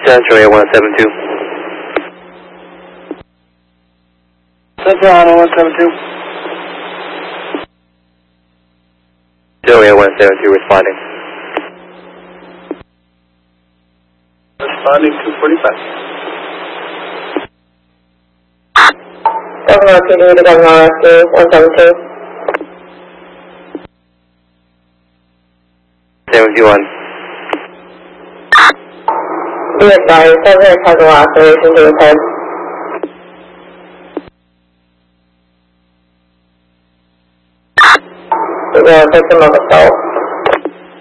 Central 8172. Central 172. Central 8172 responding. Responding 245. Governor PD to Governor Rescue 172. 71. Be advised, President has a laceration to his head. The victim of assault.